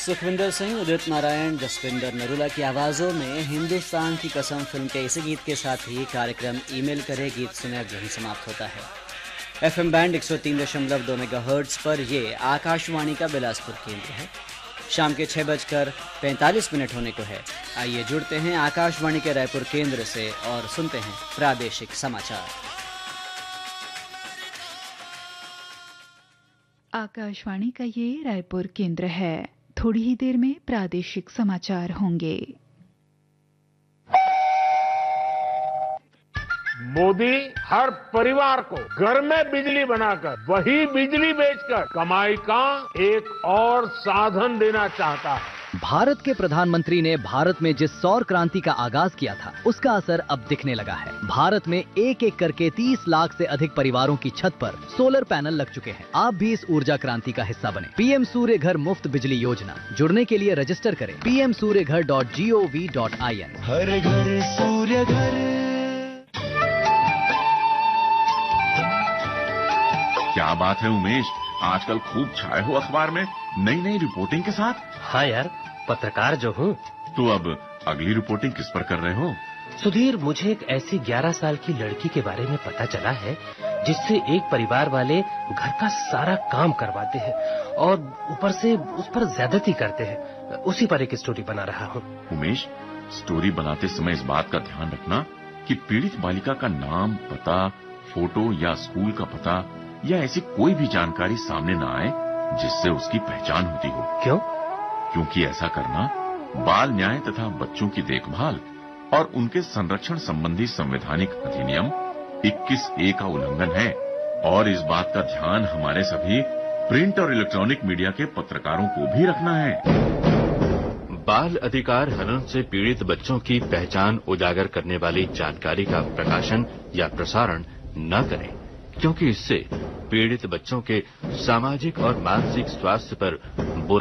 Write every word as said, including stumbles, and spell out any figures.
सुखविंदर सिंह, उदित नारायण, जसविंदर नरूला की आवाजों में हिंदुस्तान की कसम फिल्म के इसी गीत के साथ ही कार्यक्रम ईमेल करे गीत सुने अब यहीं समाप्त होता है। एफएम बैंड एक सौ तीन दशमलव दो मेगाहर्ट्ज पर ये आकाशवाणी का बिलासपुर केंद्र है। शाम के छह बजकर पैंतालीस मिनट होने को है। आइए जुड़ते हैं आकाशवाणी के रायपुर केंद्र से और सुनते हैं प्रादेशिक समाचार। आकाशवाणी का ये रायपुर केंद्र है। थोड़ी ही देर में प्रादेशिक समाचार होंगे। मोदी हर परिवार को घर में बिजली बनाकर वही बिजली बेचकर कमाई का एक और साधन देना चाहता है। भारत के प्रधानमंत्री ने भारत में जिस सौर क्रांति का आगाज किया था, उसका असर अब दिखने लगा है। भारत में एक एक करके तीस लाख से अधिक परिवारों की छत पर सोलर पैनल लग चुके हैं। आप भी इस ऊर्जा क्रांति का हिस्सा बने। पीएम सूर्य घर मुफ्त बिजली योजना, जुड़ने के लिए रजिस्टर करें पी एम सूर्य घर dot G O V dot I N. हर घर सूर्य घर। क्या बात है उमेश, आजकल खूब छाए हो अखबार में नई नई रिपोर्टिंग के साथ। हाँ यार, पत्रकार जो हूँ। तो अब अगली रिपोर्टिंग किस पर कर रहे हो? सुधीर, मुझे एक ऐसी ग्यारह साल की लड़की के बारे में पता चला है जिससे एक परिवार वाले घर का सारा काम करवाते हैं और ऊपर से उस पर ज्यादती करते हैं। उसी पर एक स्टोरी बना रहा हूँ। उमेश, स्टोरी बनाते समय इस बात का ध्यान रखना कि पीड़ित बालिका का नाम, पता, फोटो या स्कूल का पता या ऐसी कोई भी जानकारी सामने न आए जिससे उसकी पहचान होती हो। क्यों? क्योंकि ऐसा करना बाल न्याय तथा बच्चों की देखभाल और उनके संरक्षण संबंधी संवैधानिक अधिनियम इक्कीस ए का उल्लंघन है और इस बात का ध्यान हमारे सभी प्रिंट और इलेक्ट्रॉनिक मीडिया के पत्रकारों को भी रखना है। बाल अधिकार हनन से पीड़ित बच्चों की पहचान उजागर करने वाली जानकारी का प्रकाशन या प्रसारण न करें, क्योंकि इससे पीड़ित बच्चों के सामाजिक और मानसिक स्वास्थ्य पर बुरा